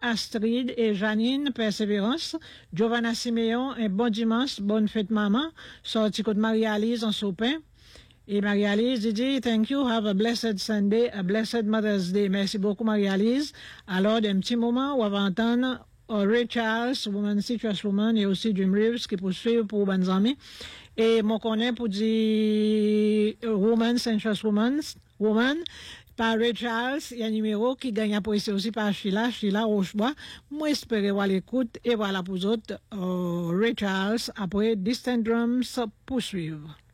Astrid et Janine, Persévérance. Giovanna Siméon, un bon dimanche, bonne fête maman. Sorti contre Marie-Alice en Sopin. Et Marie-Alice dit, thank you, have a blessed Sunday, a blessed Mother's Day. Merci beaucoup Marie-Alice. Alors, d'un petit moment, on va entendre Ray Charles, Woman Citrus Woman, et aussi Jim Reeves qui poursuit pour bonnes amis. Et mon connaît pour dire Woman Citrus Woman, par Ray Charles, il y a un numéro qui gagne pour ici aussi par Sheila Rochebois. Moi, espérer voir l'écoute et voilà pour autres, Ray Charles, après Distant Drums poursuivre.